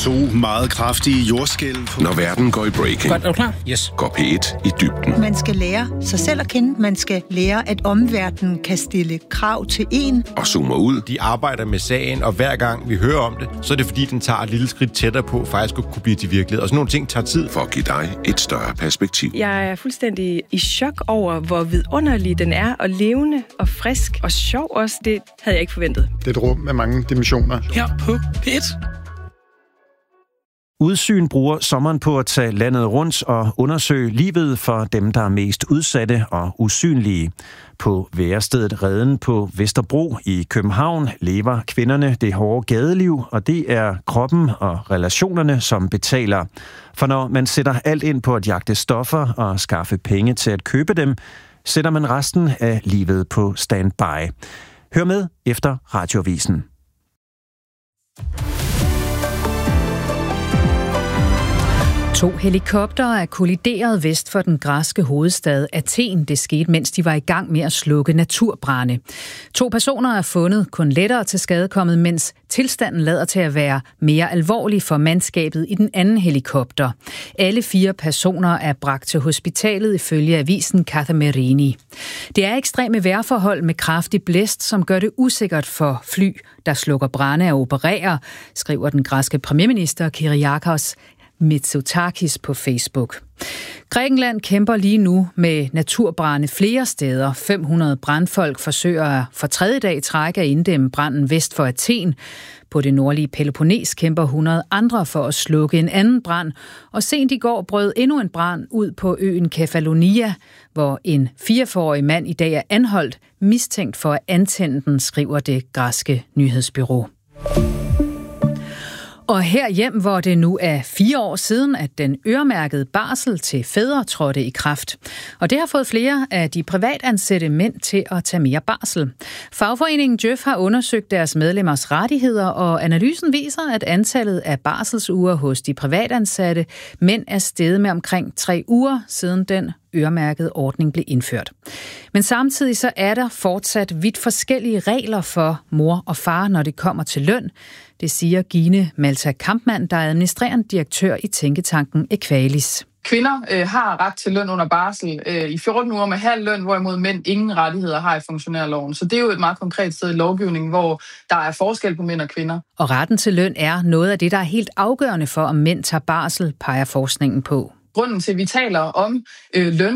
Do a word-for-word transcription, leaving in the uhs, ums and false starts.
To meget kraftige jordskælv. Når verden går i breaking, Godt, er du klar? Yes. går P et i dybden. Man skal lære sig selv at kende. Man skal lære, at omverdenen kan stille krav til en. Og zoomer ud. De arbejder med sagen, og hver gang vi hører om det, så er det fordi, den tager et lille skridt tættere på, faktisk at kunne blive til virkelighed. Og sådan nogle ting tager tid. For at give dig et større perspektiv. Jeg er fuldstændig i chok over, hvor vidunderlig den er, og levende og frisk og sjov også. Det havde jeg ikke forventet. Det er et rum med mange dimensioner. Her på P et. Udsyn bruger sommeren på at tage landet rundt og undersøge livet for dem, der er mest udsatte og usynlige. På værestedet Reden på Vesterbro i København lever kvinderne det hårde gadeliv, og det er kroppen og relationerne, som betaler. For når man sætter alt ind på at jagte stoffer og skaffe penge til at købe dem, sætter man resten af livet på standby. Hør med efter Radioavisen. To helikoptere er kollideret vest for den græske hovedstad Athen. Det skete, mens de var i gang med at slukke naturbrande. To personer er fundet, kun lettere til skadekommet, mens tilstanden lader til at være mere alvorlig for mandskabet i den anden helikopter. Alle fire personer er bragt til hospitalet ifølge avisen Kathamerini. Det er ekstreme vejrforhold med kraftig blæst, som gør det usikkert for fly, der slukker brande at operere, skriver den græske premierminister Kyriakos Mitsotakis på Facebook. Grækenland kæmper lige nu med naturbrande flere steder. fem hundrede brandfolk forsøger for tredje dag i træk at inddæmme branden vest for Athen. På det nordlige Peloponnes kæmper hundrede andre for at slukke en anden brand. Og sent i går brød endnu en brand ud på øen Kefalonia, hvor en fireogfyrre-årig mand i dag er anholdt, mistænkt for at antænde den, skriver det græske nyhedsbureau. Og herhjem, hvor det nu er fire år siden, at den øremærkede barsel til fædre trådte i kraft. Og det har fået flere af de privatansatte mænd til at tage mere barsel. Fagforeningen Djøf har undersøgt deres medlemmers rettigheder, og analysen viser, at antallet af barselsuger hos de privatansatte mænd er steget med omkring tre uger, siden den øremærkede ordning blev indført. Men samtidig så er der fortsat vidt forskellige regler for mor og far, når det kommer til løn. Det siger Gine Malta Kampmann, der er administrerende direktør i tænketanken Equalis. Kvinder øh, har ret til løn under barsel øh, i fjorten uger med halv løn, hvorimod mænd ingen rettigheder har i funktionærloven. Så det er jo et meget konkret sted i lovgivningen, hvor der er forskel på mænd og kvinder. Og retten til løn er noget af det, der er helt afgørende for, om mænd tager barsel, peger forskningen på. Grunden til, at vi taler om øh, løn